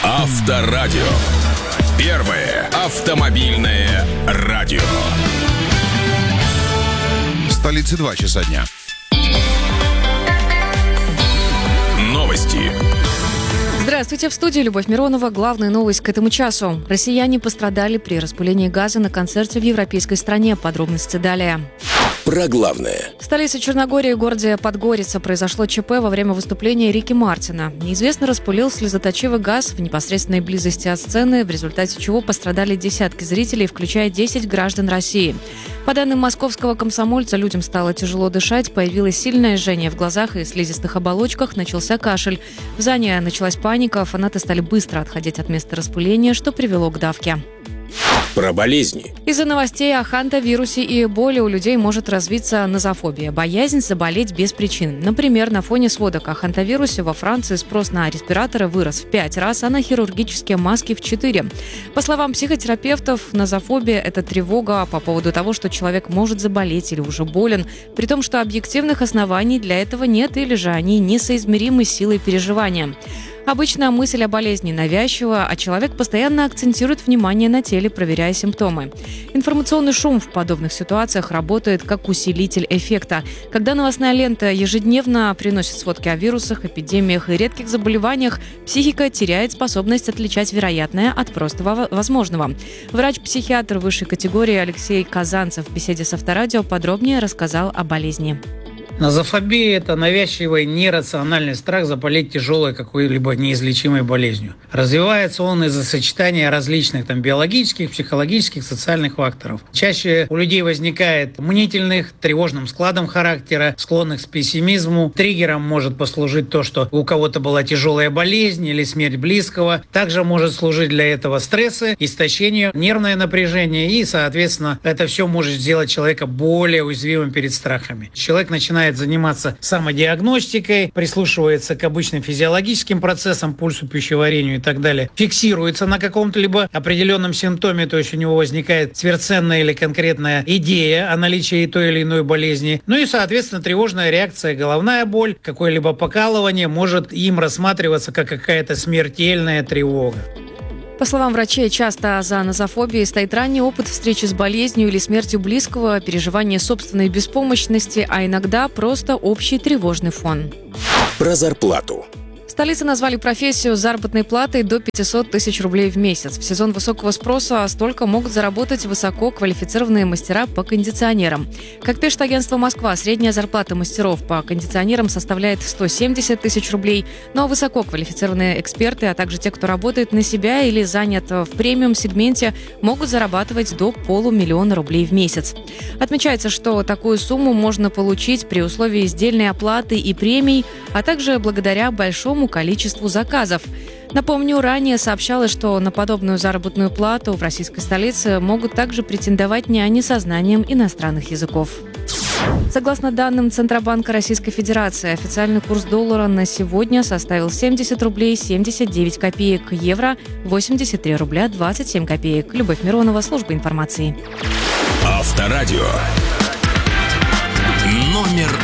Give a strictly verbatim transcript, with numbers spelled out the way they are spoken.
Авторадио. Первое автомобильное радио. В столице два часа дня. Новости. Здравствуйте, в студии Любовь Миронова. Главная новость к этому часу. Россияне пострадали при распылении газа на концерте в европейской стране. Подробности далее. Про главное. В столице Черногории, городе Подгорица, произошло ЧП во время выступления Рики Мартина. Неизвестно распылил слезоточивый газ в непосредственной близости от сцены, в результате чего пострадали десятки зрителей, включая десять граждан России. По данным московского комсомольца, людям стало тяжело дышать, появилось сильное жжение в глазах и слизистых оболочках, начался кашель. В зале началась паника, фанаты стали быстро отходить от места распыления, что привело к давке. Про болезни. Из-за новостей о хантавирусе и эболе у людей может развиться нозофобия – боязнь заболеть без причин. Например, на фоне сводок о хантавирусе во Франции спрос на респираторы вырос в пять раз, а на хирургические маски в четыре. По словам психотерапевтов, нозофобия – это тревога по поводу того, что человек может заболеть или уже болен, при том, что объективных оснований для этого нет или же они несоизмеримы с силой переживания. Обычно мысль о болезни навязчива, а человек постоянно акцентирует внимание на теле, проверяя симптомы. Информационный шум в подобных ситуациях работает как усилитель эффекта. Когда новостная лента ежедневно приносит сводки о вирусах, эпидемиях и редких заболеваниях, психика теряет способность отличать вероятное от просто возможного. Врач-психиатр высшей категории Алексей Казанцев в беседе с Авторадио подробнее рассказал о болезни. Нозофобия – это навязчивый нерациональный страх заболеть тяжелой какой-либо неизлечимой болезнью. Развивается он из-за сочетания различных там, биологических, психологических, социальных факторов. Чаще у людей возникает мнительных, тревожным складом характера, склонных к пессимизму. Триггером может послужить то, что у кого-то была тяжелая болезнь или смерть близкого. Также может служить для этого стрессы, истощение, нервное напряжение и, соответственно, это все может сделать человека более уязвимым перед страхами. Человек начинает заниматься самодиагностикой, прислушивается к обычным физиологическим процессам, пульсу, пищеварению и так далее, фиксируется на каком-то либо определенном симптоме, то есть у него возникает сверхценная или конкретная идея о наличии той или иной болезни. Ну и, соответственно, тревожная реакция, головная боль, какое-либо покалывание может им рассматриваться как какая-то смертельная тревога. По словам врачей, часто за нозофобией стоит ранний опыт встречи с болезнью или смертью близкого, переживание собственной беспомощности, а иногда просто общий тревожный фон. Про зарплату. В столице назвали профессию с заработной платой до пятьсот тысяч рублей в месяц. В сезон высокого спроса столько могут заработать высококвалифицированные мастера по кондиционерам. Как пишет агентство «Москва», средняя зарплата мастеров по кондиционерам составляет сто семьдесят тысяч рублей, но высококвалифицированные эксперты, а также те, кто работает на себя или занят в премиум-сегменте, могут зарабатывать до полумиллиона рублей в месяц. Отмечается, что такую сумму можно получить при условии сдельной оплаты и премий, а также благодаря большому количеству заказов. Напомню, ранее сообщалось, что на подобную заработную плату в российской столице могут также претендовать няни со знанием иностранных языков. Согласно данным Центробанка Российской Федерации, официальный курс доллара на сегодня составил семьдесят рублей семьдесят девять копеек, евро восемьдесят три рубля двадцать семь копеек. Любовь Миронова, служба информации. Авторадио. Номер